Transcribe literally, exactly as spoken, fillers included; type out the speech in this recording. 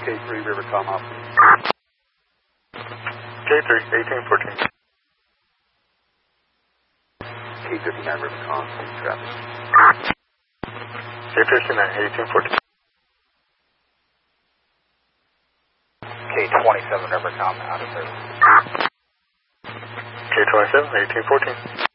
K three Rivercom Austin. K three, eighteen fourteen. K fifty-nine Rivercom, traffic. K fifty-nine, eighteen fourteen. K twenty-seven Rivercom, out of service. K twenty-seven, eighteen fourteen.